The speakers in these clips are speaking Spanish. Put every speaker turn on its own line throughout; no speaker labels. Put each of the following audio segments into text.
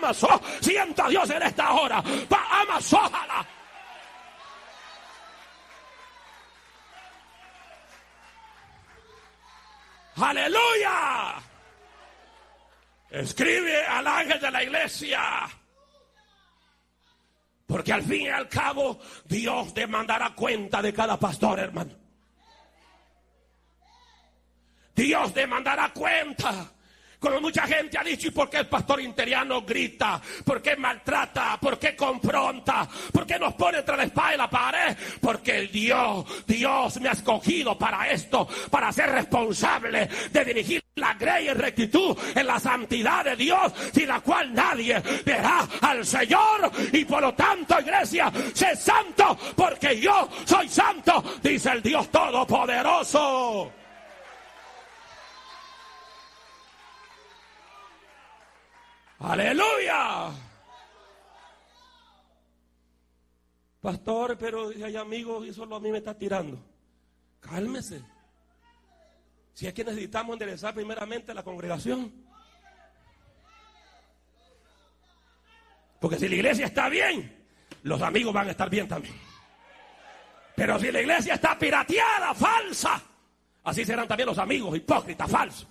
Amazon. Siento a Dios en esta hora. Pa Amazon. Aleluya. Escribe al ángel de la iglesia. Porque al fin y al cabo Dios demandará cuenta de cada pastor, hermano. Dios demandará cuenta. Como mucha gente ha dicho, ¿y por qué el pastor interiano grita? ¿Por qué maltrata? ¿Por qué confronta? ¿Por qué nos pone entre la espada y la pared? Porque el Dios me ha escogido para esto, para ser responsable de dirigir la grey en rectitud, en la santidad de Dios, sin la cual nadie verá al Señor. Y por lo tanto, iglesia, sé santo, porque yo soy santo, dice el Dios Todopoderoso. ¡Aleluya! Pastor, pero hay amigos y solo a mí me está tirando. Cálmese. Si es que necesitamos enderezar primeramente la congregación. Porque si la iglesia está bien, los amigos van a estar bien también. Pero si la iglesia está pirateada, falsa, así serán también los amigos, hipócritas, falsos.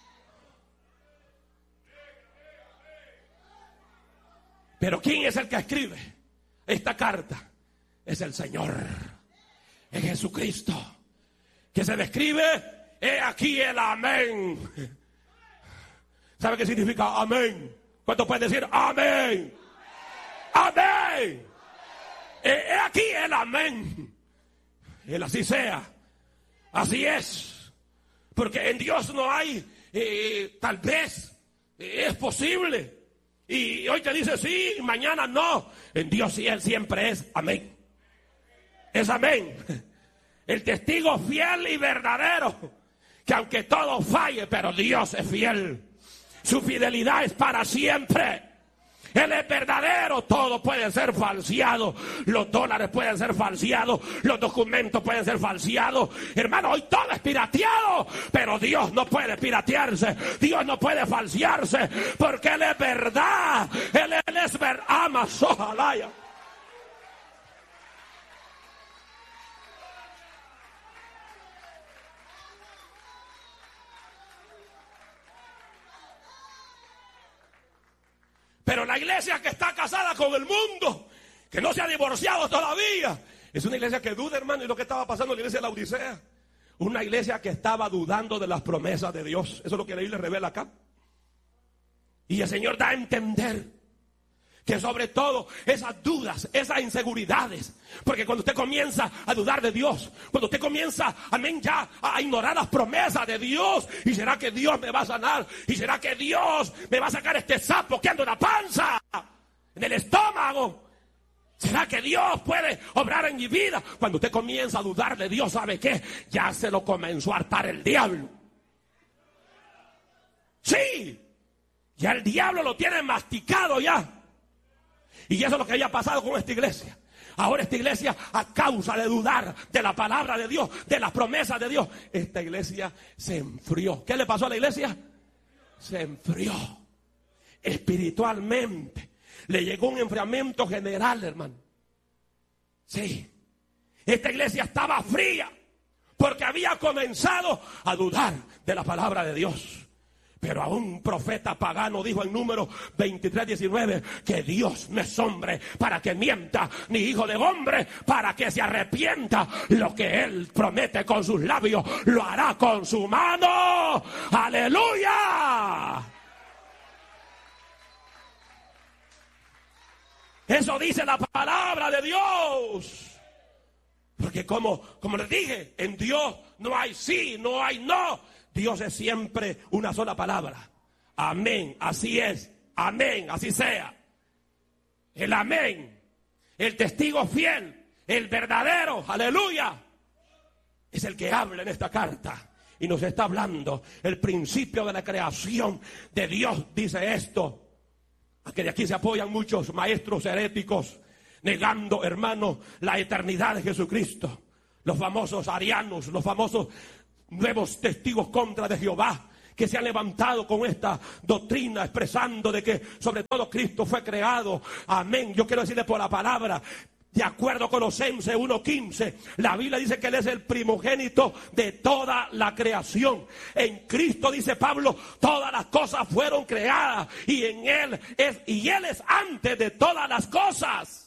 Pero ¿quién es el que escribe esta carta? Es el Señor, es Jesucristo, que se describe, he aquí el amén. ¿Sabe qué significa amén? ¿Cuánto pueden decir amén? Amén. He aquí el amén. Él así sea, así es. Porque en Dios no hay tal vez, es posible. Y hoy te dice sí, mañana no. En Dios sí, Él siempre es amén. Es amén. El testigo fiel y verdadero, que aunque todo falle, pero Dios es fiel. Su fidelidad es para siempre. Él es verdadero. Todo puede ser falseado. Los dólares pueden ser falseados. Los documentos pueden ser falseados. Hermano, hoy todo es pirateado. Pero Dios no puede piratearse. Dios no puede falsearse. Porque Él es verdad. Él es verdad. Amazohalaya. Pero la iglesia que está casada con el mundo, que no se ha divorciado todavía, es una iglesia que duda, hermano. Y lo que estaba pasando en la iglesia de la Odisea, una iglesia que estaba dudando de las promesas de Dios. Eso es lo que la Biblia revela acá. Y el Señor da a entender que sobre todo esas dudas, esas inseguridades, porque cuando usted comienza a dudar de Dios, cuando usted comienza, amén, ya a ignorar las promesas de Dios, y será que Dios me va a sanar, y será que Dios me va a sacar este sapo que anda en la panza, en el estómago, será que Dios puede obrar en mi vida. Cuando usted comienza a dudar de Dios, ¿sabe qué? Ya se lo comenzó a hartar el diablo. Sí, ya el diablo lo tiene masticado ya. Y eso es lo que había pasado con esta iglesia. Ahora esta iglesia, a causa de dudar de la palabra de Dios, de las promesas de Dios, esta iglesia se enfrió. ¿Qué le pasó a la iglesia? Se enfrió espiritualmente. Le llegó un enfriamiento general, hermano. Sí, esta iglesia estaba fría porque había comenzado a dudar de la palabra de Dios. Pero a un profeta pagano dijo en Números 23:19 que Dios no es hombre para que mienta, ni hijo de hombre para que se arrepienta. Lo que Él promete con sus labios lo hará con su mano. ¡Aleluya! Eso dice la palabra de Dios. Porque como les dije, en Dios no hay sí, no hay no. Dios es siempre una sola palabra. Amén, así es. Amén, así sea. El amén, el testigo fiel, el verdadero, aleluya, es el que habla en esta carta. Y nos está hablando el principio de la creación de Dios. Dice esto, que de aquí se apoyan muchos maestros heréticos, negando, hermano, la eternidad de Jesucristo. Los famosos arianos, los famosos nuevos testigos contra de Jehová, que se han levantado con esta doctrina, expresando de que sobre todo Cristo fue creado. Amén. Yo quiero decirle por la palabra, de acuerdo a Colosenses 1:15, la Biblia dice que Él es el primogénito de toda la creación. En Cristo, dice Pablo, todas las cosas fueron creadas y en Él es antes de todas las cosas.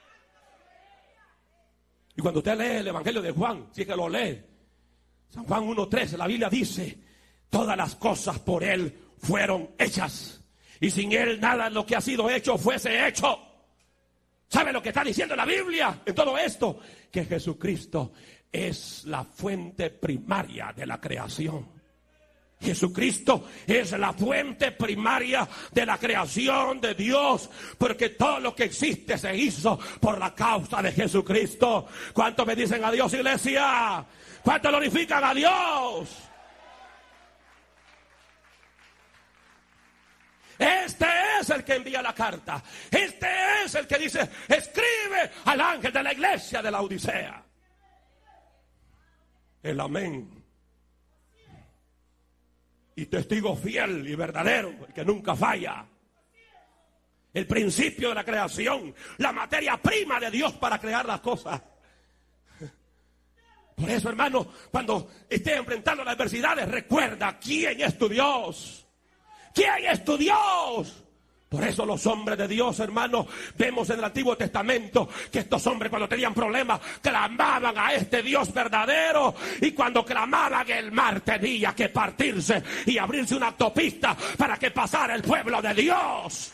Y cuando usted lee el Evangelio de Juan, si es que lo lee, San Juan 1:13, la Biblia dice, todas las cosas por Él fueron hechas. Y sin Él nada de lo que ha sido hecho fuese hecho. ¿Sabe lo que está diciendo la Biblia en todo esto? Que Jesucristo es la fuente primaria de la creación. Jesucristo es la fuente primaria de la creación de Dios, porque todo lo que existe se hizo por la causa de Jesucristo. ¿Cuántos me dicen adiós, iglesia? ¿Cuántos glorifican a Dios? Este es el que envía la carta. Este es el que dice, escribe al ángel de la iglesia de la Odisea. El amén. Y testigo fiel y verdadero, el que nunca falla. El principio de la creación, la materia prima de Dios para crear las cosas. Por eso, hermano, cuando estés enfrentando las adversidades, recuerda quién es tu Dios. ¿Quién es tu Dios? Por eso los hombres de Dios, hermanos, vemos en el Antiguo Testamento que estos hombres cuando tenían problemas clamaban a este Dios verdadero, y cuando clamaban el mar tenía que partirse y abrirse una autopista para que pasara el pueblo de Dios.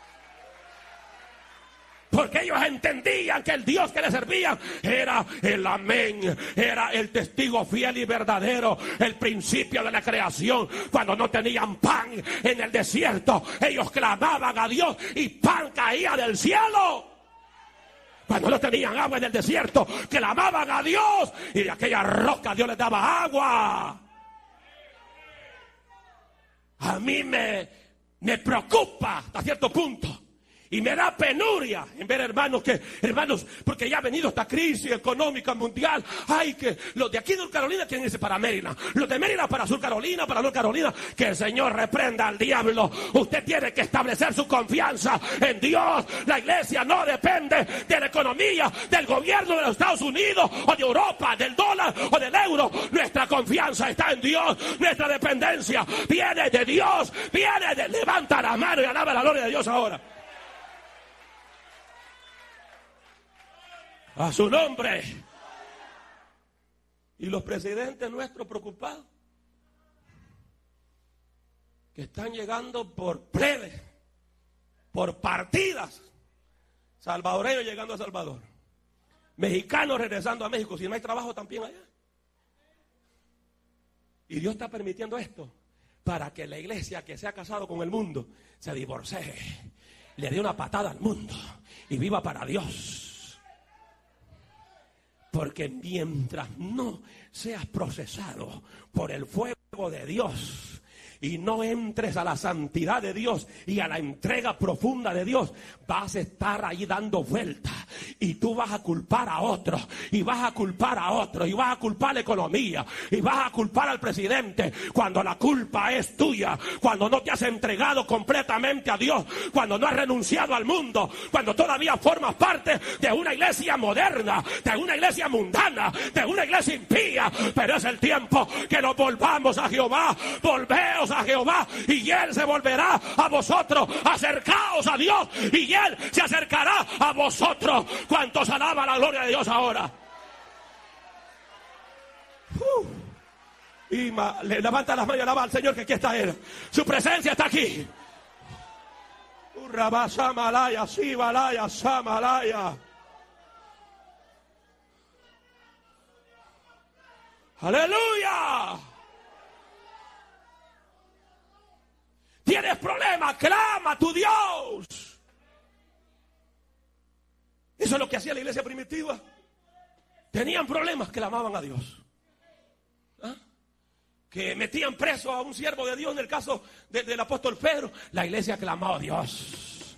Porque ellos entendían que el Dios que les servían era el amén, era el testigo fiel y verdadero, el principio de la creación. Cuando no tenían pan en el desierto, ellos clamaban a Dios y pan caía del cielo. Cuando no tenían agua en el desierto, clamaban a Dios y de aquella roca Dios les daba agua. A mí me preocupa hasta cierto punto. Y me da penuria en ver hermanos, porque ya ha venido esta crisis económica mundial. Ay, que los de aquí de Sur Carolina quieren irse para Maryland. Los de Maryland para Sur Carolina, para North Carolina. Que el Señor reprenda al diablo. Usted tiene que establecer su confianza en Dios. La iglesia no depende de la economía, del gobierno de los Estados Unidos o de Europa, del dólar o del euro. Nuestra confianza está en Dios. Nuestra dependencia viene de Dios. Levanta la mano y alaba la gloria de Dios ahora. A su nombre. Y los presidentes nuestros preocupados, que están llegando por plebes, por partidas. Salvadoreños llegando a Salvador, mexicanos regresando a México, si no hay trabajo también allá. Y Dios está permitiendo esto para que la iglesia que se ha casado con el mundo se divorcie, le dé una patada al mundo y viva para Dios. Porque mientras no seas procesado por el fuego de Dios y no entres a la santidad de Dios y a la entrega profunda de Dios, vas a estar ahí dando vueltas y tú vas a culpar a otros y vas a culpar a otros y vas a culpar a la economía y vas a culpar al presidente, cuando la culpa es tuya, cuando no te has entregado completamente a Dios, cuando no has renunciado al mundo, cuando todavía formas parte de una iglesia moderna, de una iglesia mundana, de una iglesia impía. Pero es el tiempo que nos volvamos a Jehová. Volveos a Jehová y Él se volverá a vosotros. Acercaos a Dios y Él se acercará a vosotros. ¿Cuántos alaban la gloria de Dios ahora? Y le levanta las manos y alaba al Señor, que aquí está Él. Su presencia está aquí. Samalaya, Sibalaya, Samalaya. Aleluya. ¿Tienes problemas? Clama a tu Dios. Eso es lo que hacía la iglesia primitiva. Tenían problemas, clamaban a Dios. ¿Ah? Que metían preso a un siervo de Dios, en el caso del apóstol Pedro. La iglesia clamaba a Dios.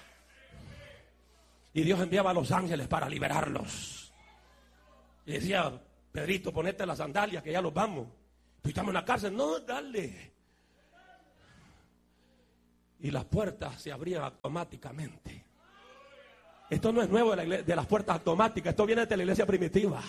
Y Dios enviaba a los ángeles para liberarlos. Y decía, Pedrito, ponete las sandalias que ya los vamos. Tú estamos en la cárcel. No, dale. y las puertas se abrían automáticamente. Esto no es nuevo de las puertas automáticas, esto viene de la iglesia primitiva.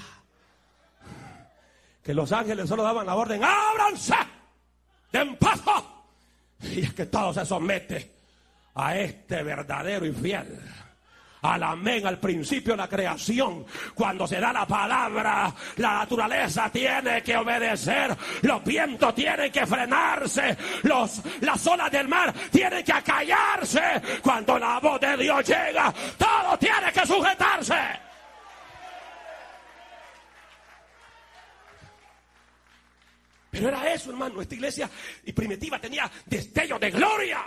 Que los ángeles solo daban la orden: ¡ábranse! ¡Den paso! Y es que todo se somete a este verdadero y fiel. Al amén, al principio de la creación. Cuando se da la palabra, la naturaleza tiene que obedecer. Los vientos tienen que frenarse. Las olas del mar tienen que acallarse. Cuando la voz de Dios llega, todo tiene que sujetarse. Pero era eso, hermano. Esta iglesia primitiva tenía destellos de gloria.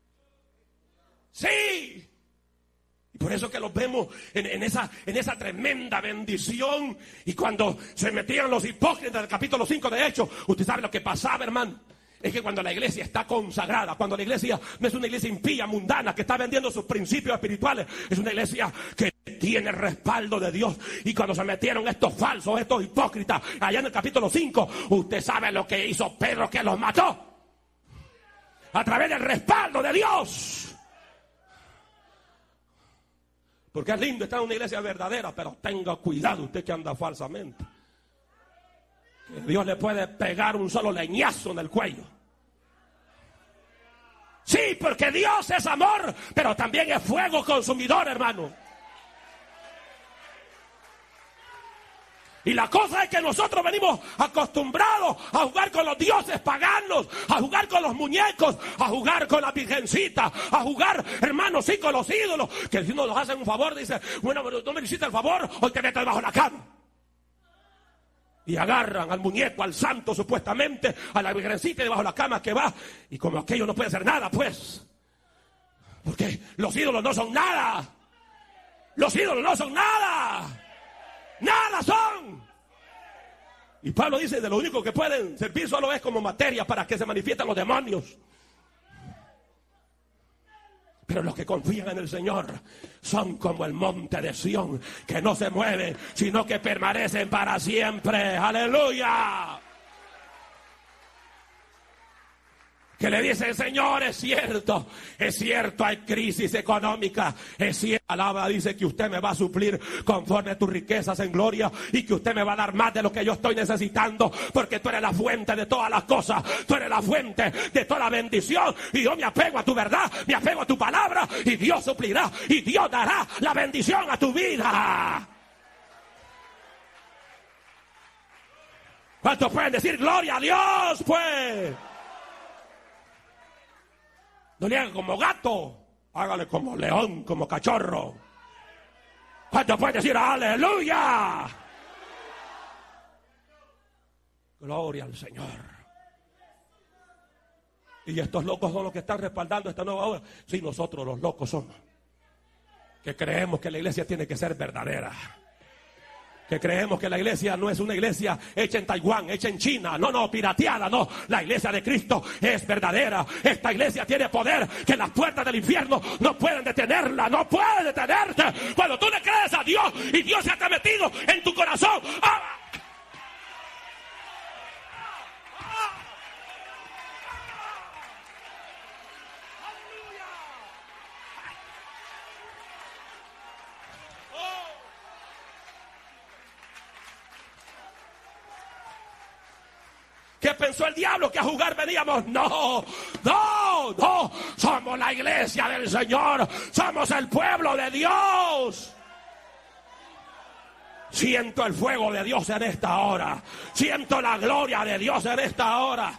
Sí. Y por eso que los vemos en esa tremenda bendición. Y cuando se metían los hipócritas del capítulo 5 de Hechos, usted sabe lo que pasaba, hermano. Es que cuando la iglesia está consagrada, cuando la iglesia no es una iglesia impía, mundana, que está vendiendo sus principios espirituales, es una iglesia que tiene respaldo de Dios. Y cuando se metieron estos falsos, estos hipócritas, allá en el capítulo 5, usted sabe lo que hizo Pedro, que los mató. A través del respaldo de Dios. Porque es lindo estar en una iglesia verdadera, pero tenga cuidado usted que anda falsamente. Que Dios le puede pegar un solo leñazo en el cuello. Sí, porque Dios es amor, pero también es fuego consumidor, hermano. Y la cosa es que nosotros venimos acostumbrados a jugar con los dioses paganos, a jugar con los muñecos, a jugar con la virgencita, a jugar, hermanos, sí, con los ídolos. Que si uno nos hace un favor, dice: bueno, no me hiciste el favor, hoy te meto debajo de la cama. Y agarran al muñeco, al santo supuestamente, a la virgencita debajo de la cama que va. Y como aquello no puede hacer nada, pues. Porque los ídolos no son nada. Los ídolos no son nada. Nada son. Y Pablo dice: de lo único que pueden servir solo es como materia para que se manifiesten los demonios. Pero los que confían en el Señor son como el monte de Sión, que no se mueven, sino que permanecen para siempre. ¡Aleluya! Que le dicen: Señor, es cierto, hay crisis económica, es cierto. La palabra dice que usted me va a suplir conforme a tus riquezas en gloria, y que usted me va a dar más de lo que yo estoy necesitando, porque tú eres la fuente de todas las cosas, tú eres la fuente de toda la bendición, y yo me apego a tu verdad, me apego a tu palabra, y Dios suplirá, y Dios dará la bendición a tu vida. ¿Cuántos pueden decir gloria a Dios, pues? No le haga como gato, hágale como león, como cachorro. ¿Cuántos pueden decir aleluya? Gloria al Señor. Y estos locos son los que están respaldando esta nueva obra. Sí, nosotros los locos somos, que creemos que la iglesia tiene que ser verdadera. Que creemos que la iglesia no es una iglesia hecha en Taiwán, hecha en China, no, pirateada, no. La iglesia de Cristo es verdadera. Esta iglesia tiene poder que las puertas del infierno no pueden detenerla, no pueden detenerte. Cuando tú le crees a Dios y Dios se ha metido en tu corazón. ¡Ah! ¿Qué pensó el diablo? ¿Que a jugar veníamos? No. Somos la iglesia del Señor. Somos el pueblo de Dios. Siento el fuego de Dios en esta hora. Siento la gloria de Dios en esta hora.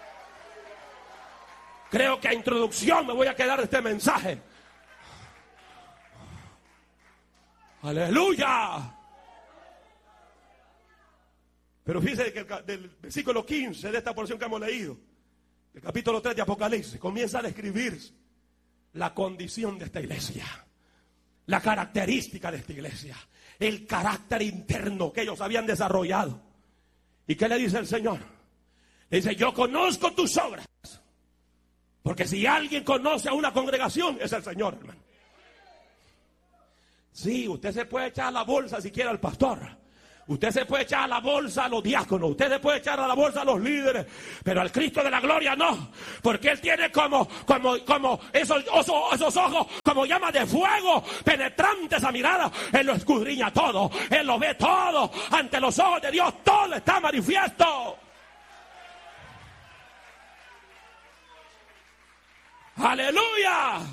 Creo que a introducción me voy a quedar de este mensaje. Aleluya. Pero fíjense que del versículo 15 de esta porción que hemos leído, el capítulo 3 de Apocalipsis, comienza a describir la condición de esta iglesia, la característica de esta iglesia, el carácter interno que ellos habían desarrollado. ¿Y qué le dice el Señor? Le dice: yo conozco tus obras. Porque si alguien conoce a una congregación, es el Señor, hermano. Sí, usted se puede echar la bolsa si quiere al pastor, Usted se puede echar a la bolsa a los diáconos, usted se puede echar a la bolsa a los líderes, pero al Cristo de la gloria no, porque Él tiene como esos ojos, como llamas de fuego, penetrantes esa mirada. Él lo escudriña todo, Él lo ve todo, ante los ojos de Dios todo está manifiesto. ¡Aleluya!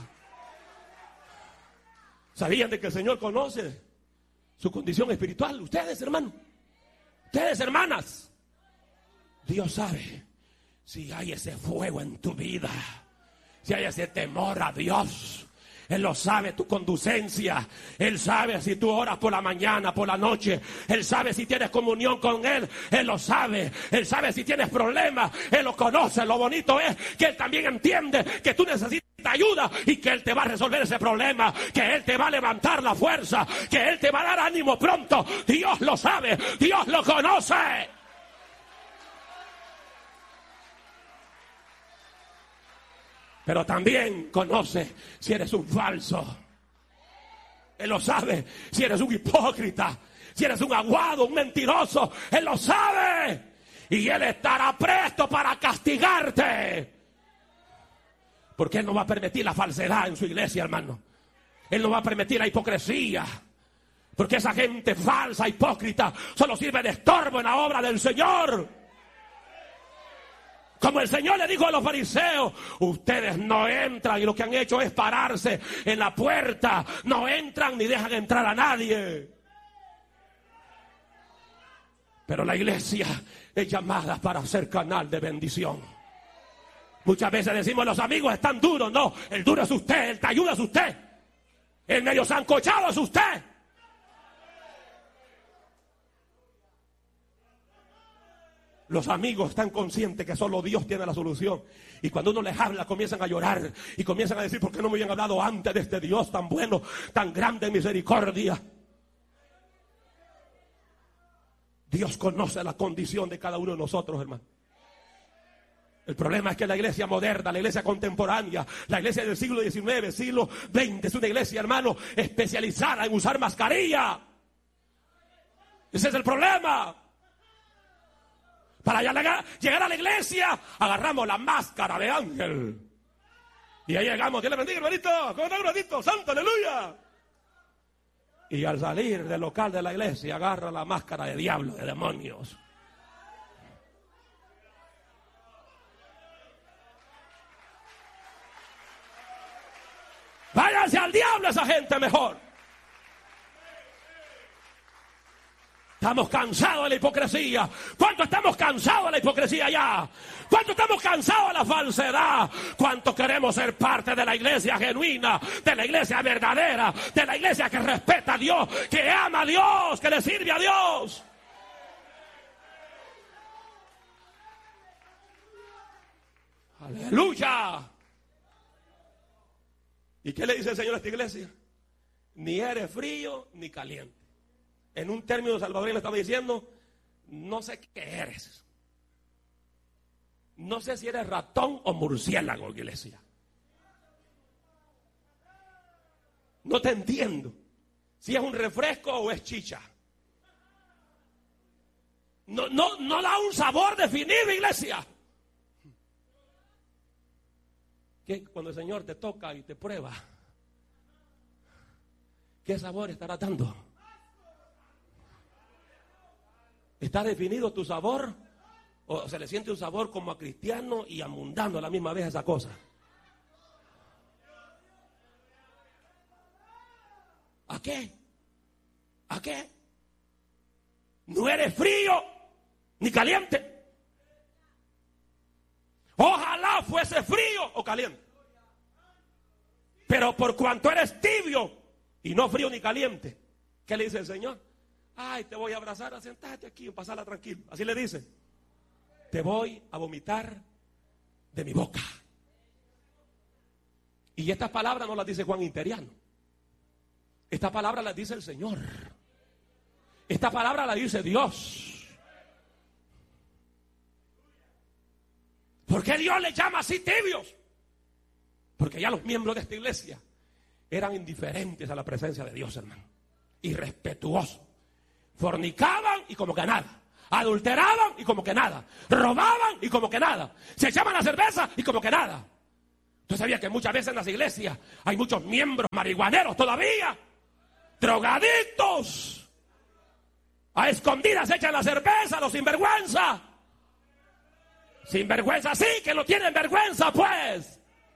¿Sabían de que el Señor conoce su condición espiritual? Ustedes, hermanos, ustedes, hermanas, Dios sabe si hay ese fuego en tu vida, si hay ese temor a Dios. Él lo sabe, tu conducencia. Él sabe si tú oras por la mañana, por la noche. Él sabe si tienes comunión con Él. Él lo sabe. Él sabe si tienes problemas. Él lo conoce. Lo bonito es que Él también entiende que tú necesitas ayuda y que Él te va a resolver ese problema, que Él te va a levantar la fuerza, que Él te va a dar ánimo pronto. Dios lo sabe. Dios lo conoce. Pero también conoce si eres un falso. Él lo sabe si eres un hipócrita, si eres un aguado, un mentiroso. Él lo sabe. Y Él estará presto para castigarte. Porque Él no va a permitir la falsedad en su iglesia, hermano. Él no va a permitir la hipocresía. Porque esa gente falsa, hipócrita, solo sirve de estorbo en la obra del Señor. Como el Señor le dijo a los fariseos, ustedes no entran y lo que han hecho es pararse en la puerta. No entran ni dejan entrar a nadie. Pero la iglesia es llamada para ser canal de bendición. Muchas veces decimos, los amigos están duros. No, el duro es usted, el talludo es usted. El medio sancochado es usted. Los amigos están conscientes que solo Dios tiene la solución. Y cuando uno les habla, comienzan a llorar. Y comienzan a decir, ¿por qué no me habían hablado antes de este Dios tan bueno, tan grande en misericordia? Dios conoce la condición de cada uno de nosotros, hermano. El problema es que la iglesia moderna, la iglesia contemporánea, la iglesia del siglo XIX, siglo XX, es una iglesia, hermano, especializada en usar mascarilla. Ese es el problema. Para llegar a la iglesia, agarramos la máscara de ángel. Y ahí llegamos, Dios le bendiga, hermanito, ¿cómo está, hermanito? ¡Santo, aleluya! Y al salir del local de la iglesia, agarra la máscara de diablo, de demonios. Váyanse al diablo esa gente mejor. Estamos cansados de la hipocresía. ¿Cuánto estamos cansados de la hipocresía ya? ¿Cuánto estamos cansados de la falsedad? ¿Cuánto queremos ser parte de la iglesia genuina, de la iglesia verdadera, de la iglesia que respeta a Dios, que ama a Dios, que le sirve a Dios? ¡Aleluya! ¿Y qué le dice el Señor a esta iglesia? Ni eres frío ni caliente. En un término salvadoreño le estaba diciendo, no sé qué eres. No sé si eres ratón o murciélago, iglesia. No te entiendo. Si es un refresco o es chicha. No da un sabor definido, iglesia. Que cuando el Señor te toca y te prueba, ¿qué sabor estará dando? ¿Está definido tu sabor? ¿O se le siente un sabor como a cristiano y a mundano a la misma vez esa cosa? ¿A qué? ¿A qué? No eres frío ni caliente. Ojalá fuese frío o caliente. Pero por cuanto eres tibio y no frío ni caliente, ¿qué le dice el Señor? Ay, te voy a abrazar, sentate aquí, pasarla tranquilo. Así le dice. Te voy a vomitar de mi boca. Y estas palabras no las dice Juan Interiano. Estas palabras las dice el Señor. Esta palabra la dice Dios. ¿Por qué Dios le llama así tibios? Porque ya los miembros de esta iglesia eran indiferentes a la presencia de Dios, hermano. Irrespetuosos. Fornicaban y como que nada. Adulteraban y como que nada. Robaban y como que nada. Se echaban la cerveza y como que nada. ¿Tú sabías que muchas veces en las iglesias hay muchos miembros marihuaneros todavía? Drogadictos. A escondidas echan la cerveza, los sinvergüenza. Sinvergüenza sí, que no tienen vergüenza pues.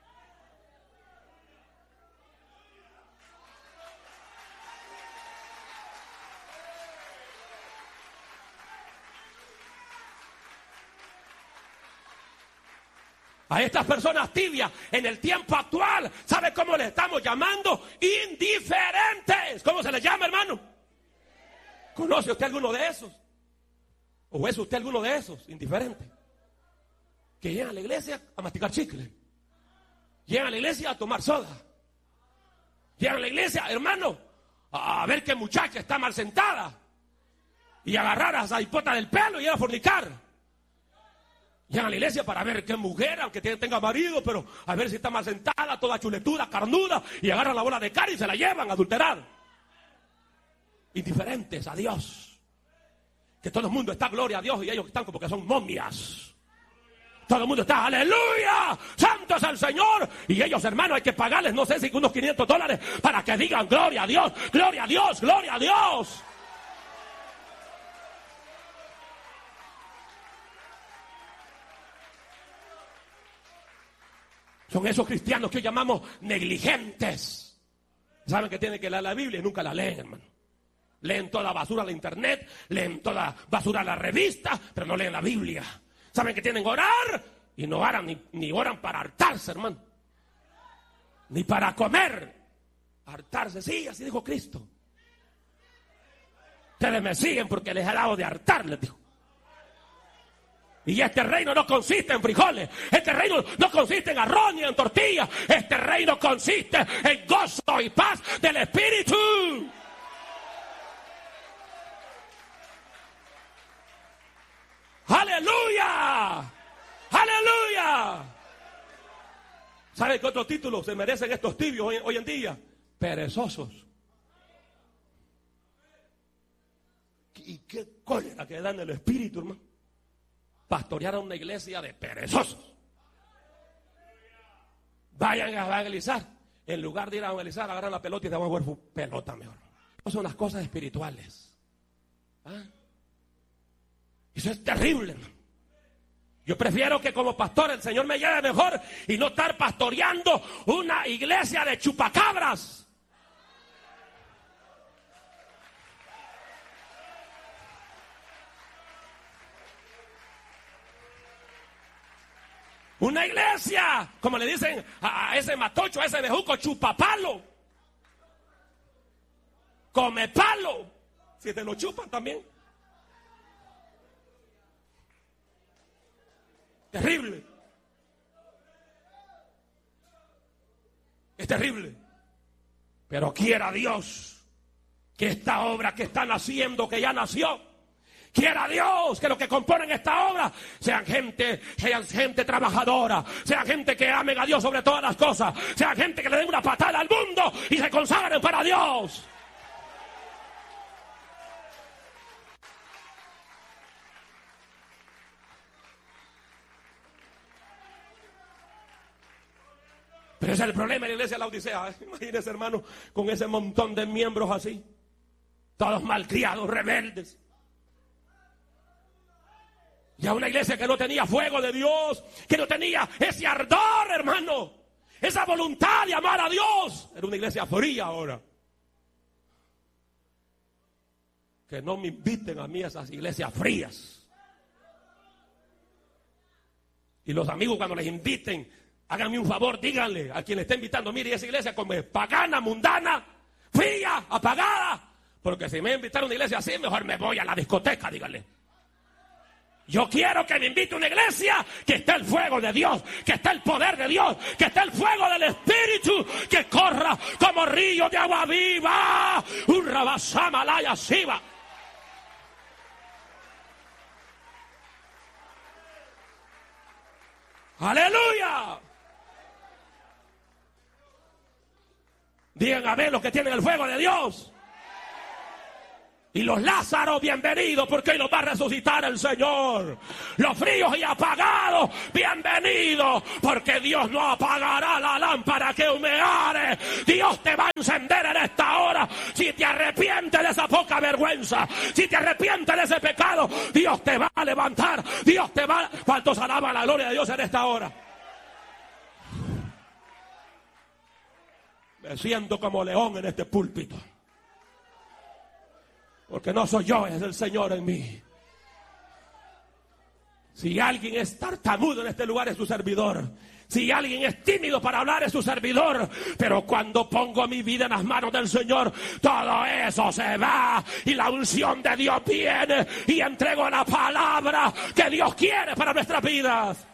A estas personas tibias en el tiempo actual, ¿sabe cómo le estamos llamando? Indiferentes. ¿Cómo se les llama, hermano? ¿Conoce usted alguno de esos? ¿O es usted alguno de esos indiferentes? Que llegan a la iglesia a masticar chicle. Llegan a la iglesia a tomar soda. Llegan a la iglesia, hermano, a ver qué muchacha está mal sentada. Y agarrar a esa hipota del pelo y ir a fornicar. Llegan a la iglesia para ver qué mujer, aunque tenga marido, pero a ver si está mal sentada, toda chuletuda, carnuda, y agarran la bola de cara y se la llevan a adulterar. Indiferentes a Dios. Que todo el mundo está gloria a Dios y ellos están como que son momias. Todo el mundo está, aleluya, santo es el Señor. Y ellos, hermanos, hay que pagarles, no sé si unos $500 para que digan gloria a Dios, gloria a Dios, gloria a Dios. Son esos cristianos que hoy llamamos negligentes. Saben que tienen que leer la Biblia y nunca la leen, hermano. Leen toda basura de internet, leen toda basura de la revista, pero no leen la Biblia. Saben que tienen que orar y no oran ni oran para hartarse, hermano. Ni para comer. Hartarse, sí, así dijo Cristo. Ustedes me siguen porque les he dado de hartar, les dijo. Y este reino no consiste en frijoles. Este reino no consiste en arroz ni en tortillas. Este reino consiste en gozo y paz del Espíritu. ¡Aleluya! ¡Aleluya! ¿Sabe qué otro título se merecen estos tibios hoy en día? Perezosos. ¿Y qué cólera que dan el Espíritu, hermano? Pastorear a una iglesia de perezosos. Vayan a evangelizar. En lugar de ir a evangelizar, agarran la pelota y te van a jugar pelota mejor. Esas son las cosas espirituales. ¿Ah? Eso es terrible, hermano. Yo prefiero que como pastor el Señor me lleve mejor y no estar pastoreando una iglesia de chupacabras. Una iglesia, como le dicen a ese matocho, a ese bejuco, chupapalo. Come palo. Si te lo chupan también. Terrible. Es terrible. Pero quiera Dios que esta obra que están haciendo, que ya nació, quiera Dios que los que componen esta obra sean gente trabajadora, sean gente que amen a Dios sobre todas las cosas, sean gente que le den una patada al mundo y se consagren para Dios. Pero ese es el problema en la iglesia de la Odisea. Imagínense, hermano, con ese montón de miembros así, todos malcriados, rebeldes. Y a una iglesia que no tenía fuego de Dios, que no tenía ese ardor, hermano, esa voluntad de amar a Dios. Era una iglesia fría ahora. Que no me inviten a mí a esas iglesias frías. Y los amigos cuando les inviten, háganme un favor, díganle a quien le está invitando, mire, esa iglesia como es pagana, mundana, fría, apagada. Porque si me invitaron a una iglesia así, mejor me voy a la discoteca, díganle. Yo quiero que me invite a una iglesia que esté el fuego de Dios, que esté el poder de Dios, que esté el fuego del Espíritu, que corra como río de agua viva. Un rabasamalaya siva. ¡Aleluya! Digan amén los que tienen el fuego de Dios. Y los Lázaros, bienvenidos, porque hoy los va a resucitar el Señor. Los fríos y apagados, bienvenidos, porque Dios no apagará la lámpara que humeare. Dios te va a encender en esta hora. Si te arrepientes de esa poca vergüenza, si te arrepientes de ese pecado, Dios te va a levantar. Dios te va. ¿Cuántos alaban la gloria de Dios en esta hora? Me siento como león en este púlpito. Porque no soy yo, es el Señor en mí. Si alguien es tartamudo en este lugar, es su servidor. Si alguien es tímido para hablar, es su servidor. Pero cuando pongo mi vida en las manos del Señor, todo eso se va. Y la unción de Dios viene. Y entrego la palabra que Dios quiere para nuestras vidas.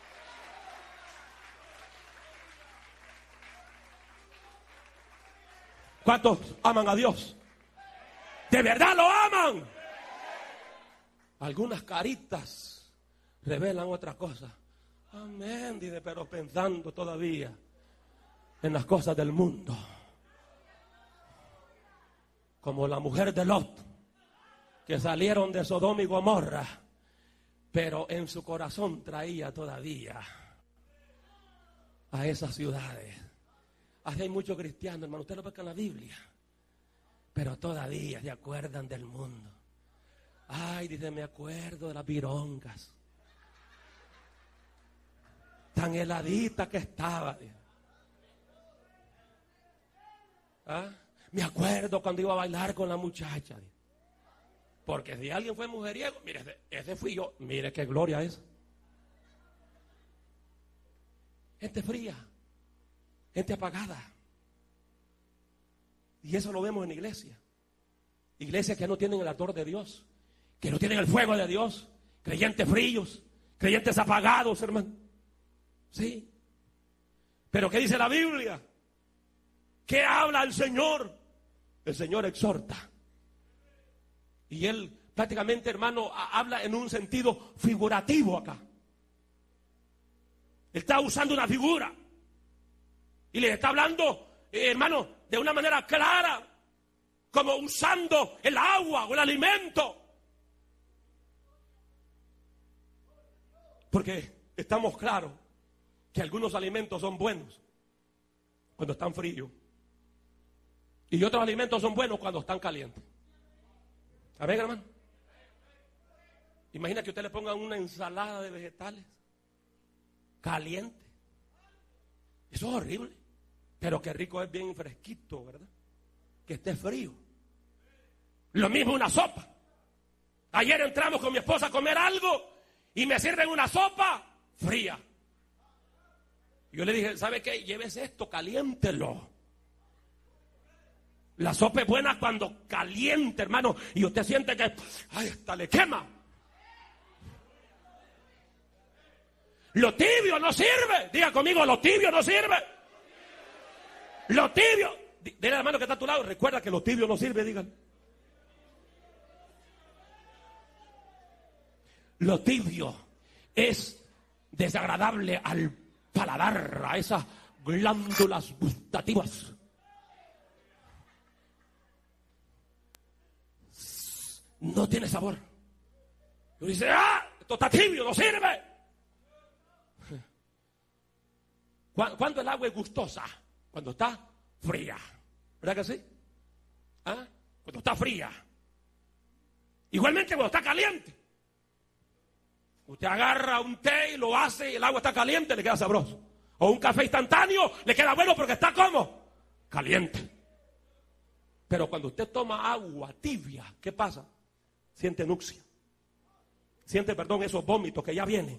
¿Cuántos aman a Dios? ¿De verdad lo aman? Algunas caritas revelan otra cosa. Amén, dice, pero pensando todavía en las cosas del mundo. Como la mujer de Lot, que salieron de Sodoma y Gomorra, pero en su corazón traía todavía a esas ciudades. Así hay muchos cristianos, hermano, usted lo ve en la Biblia, pero todavía se acuerdan del mundo. Ay, dice, me acuerdo de las virongas. Tan heladita que estaba. ¿Ah? Me acuerdo cuando iba a bailar con la muchacha. Porque si alguien fue mujeriego, mire, ese fui yo. Mire qué gloria es. Gente fría, gente apagada. Y eso lo vemos en iglesia. Iglesias que no tienen el ardor de Dios, que no tienen el fuego de Dios. Creyentes fríos, creyentes apagados, hermano. Sí. Pero ¿qué dice la Biblia? ¿Qué habla el Señor? El Señor exhorta. Y Él prácticamente, hermano, habla en un sentido figurativo acá. Él está usando una figura. Y le está hablando, hermano, de una manera clara, como usando el agua o el alimento. Porque estamos claros que algunos alimentos son buenos cuando están fríos. Y otros alimentos son buenos cuando están calientes. A ver, hermano. Imagina que usted le ponga una ensalada de vegetales caliente. Eso es horrible. Pero qué rico es bien fresquito, ¿verdad? Que esté frío. Lo mismo una sopa. Ayer entramos con mi esposa a comer algo y me sirven una sopa fría. Yo le dije, ¿sabe qué? Llévese esto, caliéntelo. La sopa es buena cuando caliente, hermano, y usted siente que, ay, hasta le quema. Lo tibio no sirve. Diga conmigo, lo tibio no sirve. Lo tibio. Dile a la mano que está a tu lado, recuerda que lo tibio no sirve, digan. Lo tibio es desagradable al paladar, a esas glándulas gustativas. No tiene sabor. Y dice, esto está tibio, no sirve. ¿Cuándo el agua es gustosa? Cuando está fría. ¿Verdad que sí? Cuando está fría. Igualmente cuando está caliente. Usted agarra un té y lo hace y el agua está caliente, le queda sabroso. O un café instantáneo, le queda bueno porque está ¿cómo? Caliente. Pero cuando usted toma agua tibia, ¿qué pasa? Siente náusea. Siente, esos vómitos que ya vienen.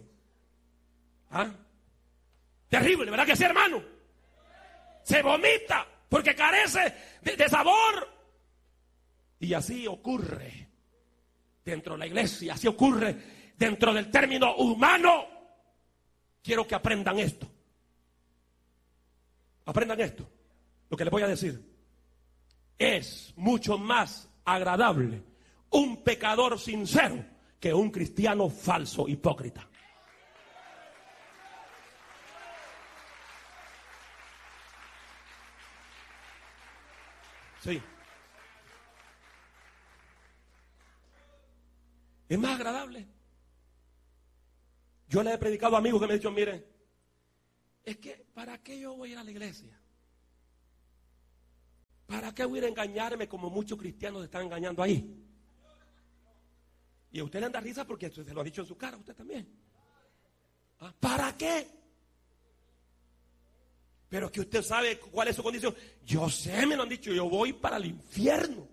Terrible, ¿verdad que sí, hermano? Se vomita porque carece de sabor. Y así ocurre dentro de la iglesia, así ocurre dentro del término humano. Quiero que aprendan esto. Aprendan esto. Lo que les voy a decir. Es mucho más agradable un pecador sincero que un cristiano falso, hipócrita. Sí. Es más agradable. Yo le he predicado a amigos que me han dicho, miren, es que ¿para qué yo voy a ir a la iglesia? ¿Para qué voy a ir a engañarme como muchos cristianos se están engañando ahí? Y a usted le anda risa porque se lo ha dicho en su cara, usted también. ¿Ah? ¿Para qué? Pero es que usted sabe cuál es su condición. Yo sé, me lo han dicho, yo voy para el infierno.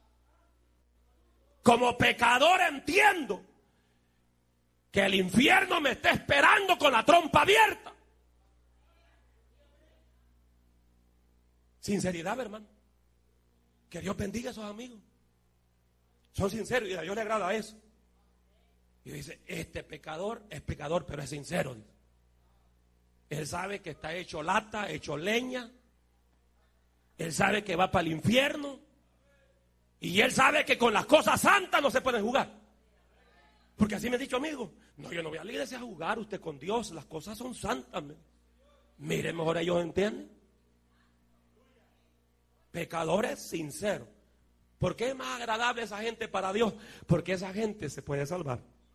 Como pecador entiendo que el infierno me está esperando con la trompa abierta. Sinceridad, hermano. Que Dios bendiga a esos amigos. Son sinceros y a Dios le agrada eso. Y dice, este pecador es pecador, pero es sincero. Él sabe que está hecho lata, hecho leña. Él sabe que va para el infierno. Y él sabe que con las cosas santas no se pueden jugar. Porque así me ha dicho amigo. No, yo no voy a la iglesia a jugar usted con Dios. Las cosas son santas. Mire, mejor ellos entienden. Pecadores sinceros. ¿Por qué es más agradable esa gente para Dios? Porque esa gente se puede salvar.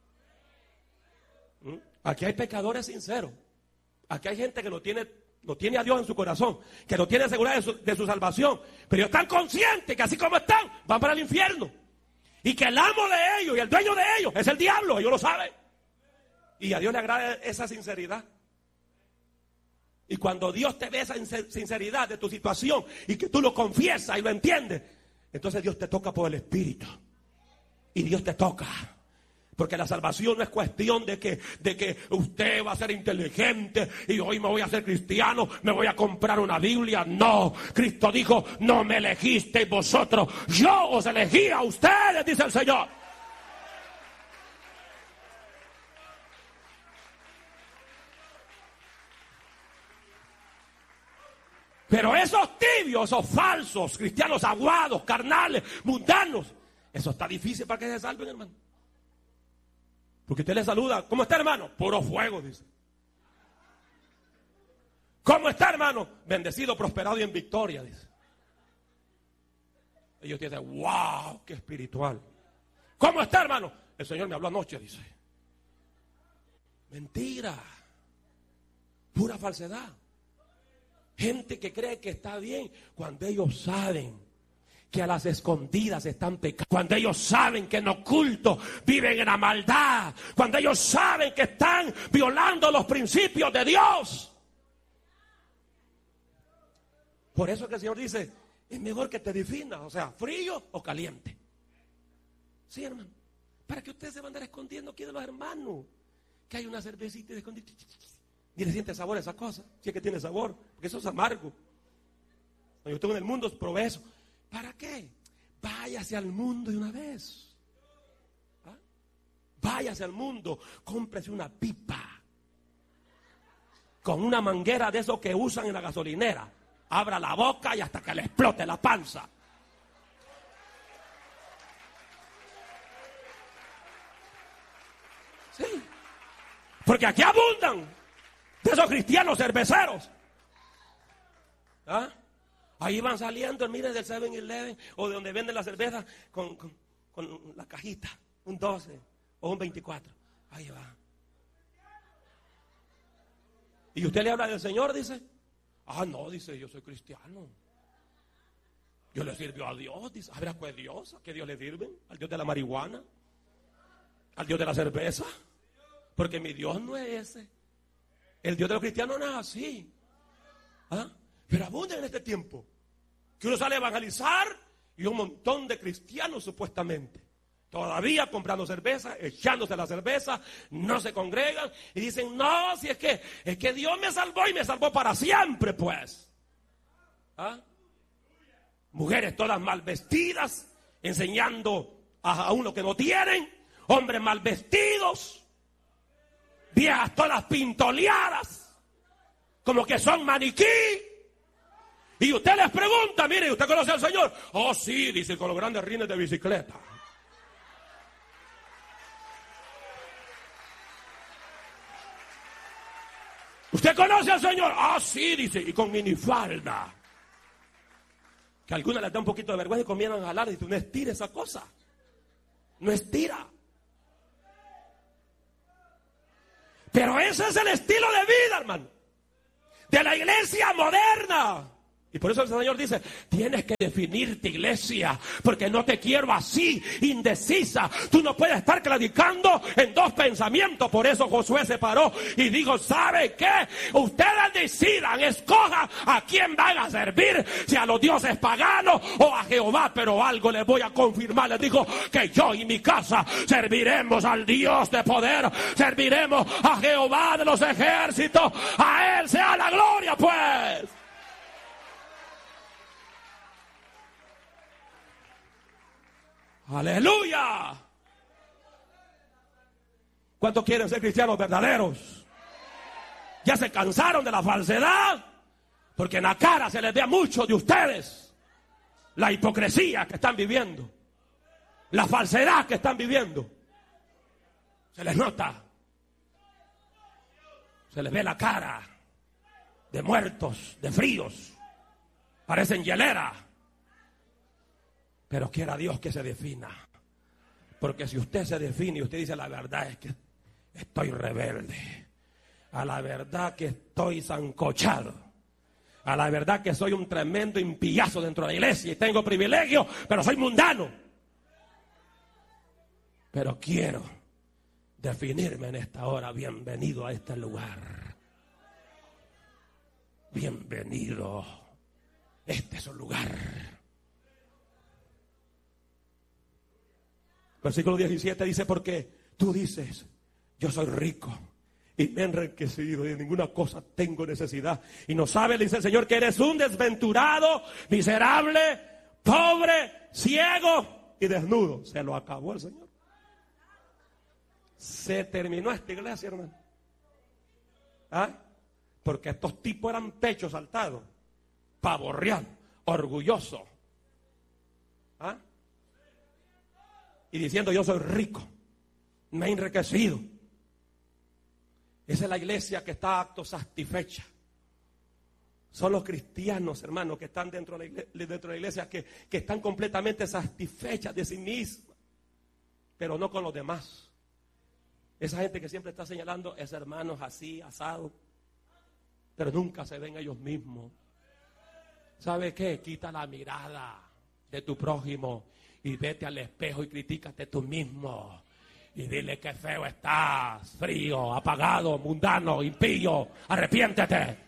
Aquí hay pecadores sinceros. Aquí hay gente que no tiene a Dios en su corazón, que no tiene seguridad de su salvación, pero están conscientes que así como están, van para el infierno. Y que el amo de ellos y el dueño de ellos es el diablo, ellos lo saben. Y a Dios le agrada esa sinceridad. Y cuando Dios te ve esa sinceridad de tu situación y que tú lo confiesas y lo entiendes, entonces Dios te toca por el Espíritu. Y Dios te toca. Porque la salvación no es cuestión de que usted va a ser inteligente y hoy me voy a hacer cristiano, me voy a comprar una Biblia. No, Cristo dijo, no me elegisteis vosotros, yo os elegí a ustedes, dice el Señor. Pero esos tibios, esos falsos, cristianos aguados, carnales, mundanos, eso está difícil para que se salven, hermano. Porque usted le saluda, ¿cómo está, hermano? Puro fuego, dice. ¿Cómo está, hermano? Bendecido, prosperado y en victoria, dice. Ellos dicen, wow, qué espiritual. ¿Cómo está, hermano? El Señor me habló anoche, dice. Mentira. Pura falsedad. Gente que cree que está bien cuando ellos saben que a las escondidas están pecando, cuando ellos saben que en oculto viven en la maldad, cuando ellos saben que están violando los principios de Dios. Por eso que el Señor dice, es mejor que te definas, o sea, frío o caliente. Sí, hermano, para que usted se va a andar escondiendo aquí de los hermanos, que hay una cervecita y escondida. Ni le siente sabor a esa cosa, si es que tiene sabor, porque eso es amargo. Cuando yo estuve en el mundo, probé eso. ¿Para qué? Váyase al mundo de una vez. ¿Ah? Váyase al mundo, cómprese una pipa con una manguera de esos que usan en la gasolinera. Abra la boca y hasta que le explote la panza. Sí, porque aquí abundan de esos cristianos cerveceros. ¿Ah? Ahí van saliendo, miren, del 7-Eleven o de donde venden la cerveza con la cajita, un 12 o un 24. Ahí va. Y usted le habla del Señor, dice. Ah, no, dice, yo soy cristiano. Yo le sirvo a Dios, dice. A ver, pues Dios, ¿a qué Dios le sirven? ¿Al Dios de la marihuana? ¿Al Dios de la cerveza? Porque mi Dios no es ese. El Dios de los cristianos no es así. ¿Ah? Pero abunda en este tiempo que uno sale a evangelizar y un montón de cristianos supuestamente todavía comprando cerveza, echándose la cerveza, no se congregan y dicen, no, si es que Dios me salvó y me salvó para siempre, pues. ¿Ah? Mujeres todas mal vestidas, enseñando a uno que no tienen, hombres mal vestidos, viejas todas pintoleadas, como que son maniquí. Y usted les pregunta, mire, ¿usted conoce al Señor? Oh, sí, dice, con los grandes rines de bicicleta. ¿Usted conoce al Señor? Ah, sí, dice, y con minifalda. Que a algunas les da un poquito de vergüenza y comienzan a jalar. Dice, no estira esa cosa. No estira. Pero ese es el estilo de vida, hermano, de la iglesia moderna. Y por eso el Señor dice, tienes que definirte, iglesia, porque no te quiero así, indecisa. Tú no puedes estar claudicando en dos pensamientos. Por eso Josué se paró y dijo, ¿sabe qué? Ustedes decidan, escojan a quién van a servir, si a los dioses paganos o a Jehová. Pero algo les voy a confirmar, les dijo, que yo y mi casa serviremos al Dios de poder, serviremos a Jehová de los ejércitos. A Él sea la gloria, pues. ¡Aleluya! ¿Cuántos quieren ser cristianos verdaderos? Ya se cansaron de la falsedad, porque en la cara se les ve a muchos de ustedes la hipocresía que están viviendo, la falsedad que están viviendo. Se les nota, se les ve la cara de muertos, de fríos, parecen hielera. Pero quiera Dios que se defina. Porque si usted se define y usted dice la verdad es que estoy rebelde, a la verdad que estoy sancochado, a la verdad que soy un tremendo impillazo dentro de la iglesia y tengo privilegio, pero soy mundano. Pero quiero definirme en esta hora. Bienvenido a este lugar. Bienvenido. Este es un lugar. Versículo 17 dice, porque tú dices, yo soy rico y me he enriquecido y de ninguna cosa tengo necesidad. Y no sabes, dice el Señor, que eres un desventurado, miserable, pobre, ciego y desnudo. Se lo acabó el Señor. Se terminó esta iglesia, hermano. ¿Ah? Porque estos tipos eran pechos saltados, pavorreados, orgullosos. ¿Ah? Y diciendo, yo soy rico, me he enriquecido. Esa es la iglesia que está autosatisfecha. Son los cristianos, hermanos, que están dentro de la iglesia, que están completamente satisfechas de sí mismas, pero no con los demás. Esa gente que siempre está señalando es hermanos así, asados, pero nunca se ven ellos mismos. ¿Sabe qué? Quita la mirada de tu prójimo y vete al espejo y critícate tú mismo. Y dile que feo estás, frío, apagado, mundano, impío. Arrepiéntete.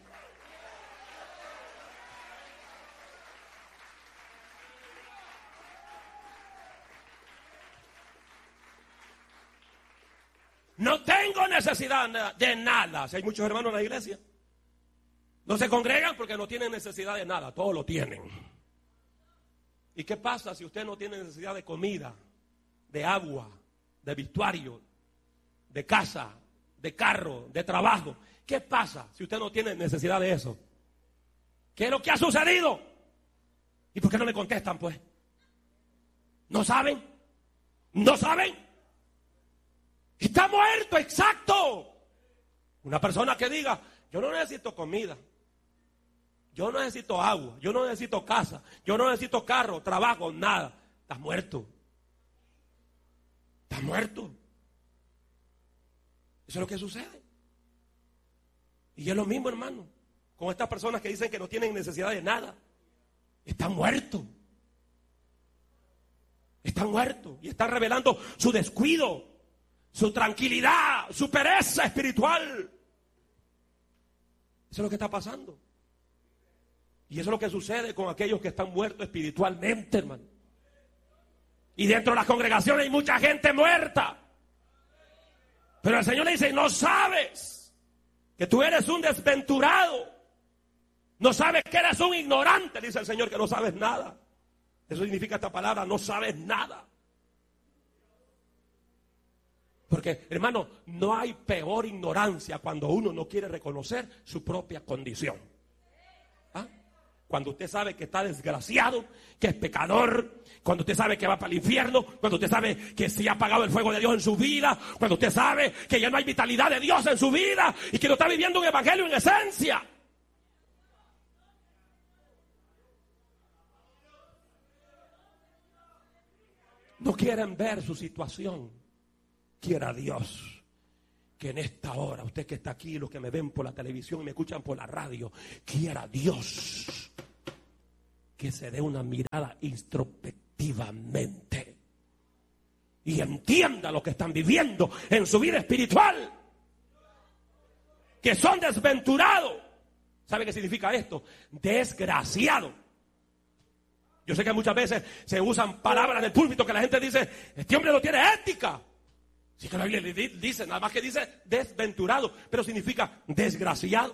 No tengo necesidad de nada. Si hay muchos hermanos en la iglesia, no se congregan porque no tienen necesidad de nada. Todos lo tienen. ¿Y qué pasa si usted no tiene necesidad de comida, de agua, de vestuario, de casa, de carro, de trabajo? ¿Qué pasa si usted no tiene necesidad de eso? ¿Qué es lo que ha sucedido? ¿Y por qué no me contestan, pues? ¿No saben? ¿No saben? Está muerto, exacto. Una persona que diga, yo no necesito comida, yo no necesito agua, yo no necesito casa, yo no necesito carro, trabajo, nada. Estás muerto. Estás muerto. Eso es lo que sucede. Y es lo mismo, hermano, con estas personas que dicen que no tienen necesidad de nada. Están muertos. Están muertos y están revelando su descuido, su tranquilidad, su pereza espiritual. Eso es lo que está pasando. Y eso es lo que sucede con aquellos que están muertos espiritualmente, hermano. Y dentro de las congregaciones hay mucha gente muerta. Pero el Señor le dice, no sabes que tú eres un desventurado. No sabes que eres un ignorante, dice el Señor, que no sabes nada. Eso significa esta palabra, no sabes nada. Porque, hermano, no hay peor ignorancia cuando uno no quiere reconocer su propia condición. ¿Ah? Cuando usted sabe que está desgraciado, que es pecador, cuando usted sabe que va para el infierno, cuando usted sabe que se ha apagado el fuego de Dios en su vida, cuando usted sabe que ya no hay vitalidad de Dios en su vida y que no está viviendo un evangelio en esencia. No quieren ver su situación. Quiera Dios que en esta hora, usted que está aquí, los que me ven por la televisión y me escuchan por la radio, quiera Dios que se dé una mirada introspectivamente y entienda lo que están viviendo en su vida espiritual, que son desventurados. ¿Sabe qué significa esto? Desgraciado. Yo sé que muchas veces se usan palabras del púlpito que la gente dice, este hombre no tiene ética. Sí que la Biblia dice, nada más que dice desventurado, pero significa desgraciado.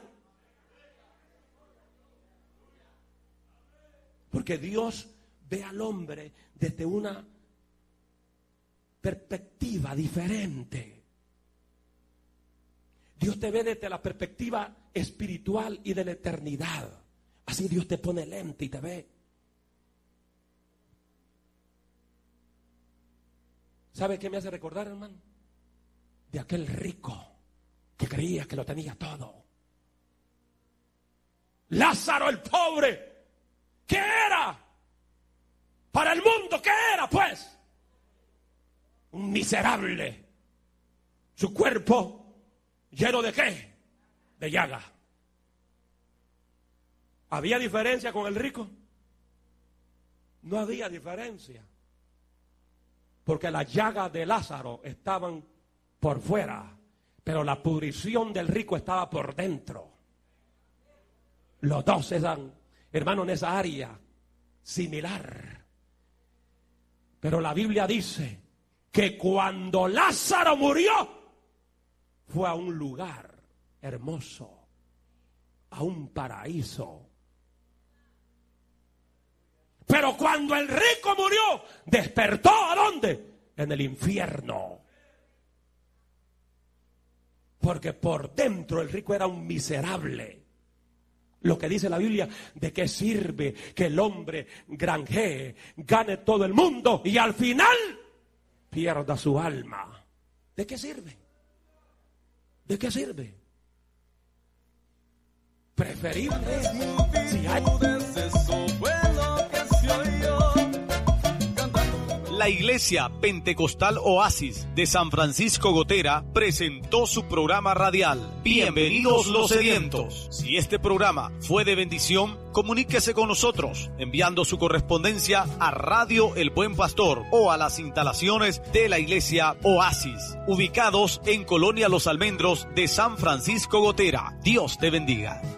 Porque Dios ve al hombre desde una perspectiva diferente. Dios te ve desde la perspectiva espiritual y de la eternidad. Así Dios te pone lente y te ve. ¿Sabe qué me hace recordar, hermano? De aquel rico que creía que lo tenía todo. Lázaro el pobre. ¿Qué era? Para el mundo, ¿qué era pues? Un miserable. Su cuerpo lleno de ¿qué? De llaga. ¿Había diferencia con el rico? No había diferencia. Porque las llagas de Lázaro estaban por fuera, pero la pudrición del rico estaba por dentro. Los dos eran, hermanos, en esa área similar. Pero la Biblia dice que cuando Lázaro murió, fue a un lugar hermoso, a un paraíso. Pero cuando el rico murió, despertó ¿a dónde? En el infierno. Porque por dentro el rico era un miserable. Lo que dice la Biblia, ¿de qué sirve que el hombre granjee, gane todo el mundo y al final pierda su alma? ¿De qué sirve? ¿De qué sirve? Preferible es si hay...
La Iglesia Pentecostal Oasis de San Francisco Gotera presentó su programa radial Bienvenidos los Sedientos. Si este programa fue de bendición, comuníquese con nosotros enviando su correspondencia a Radio El Buen Pastor o a las instalaciones de la Iglesia Oasis, ubicados en Colonia Los Almendros de San Francisco Gotera. Dios te bendiga.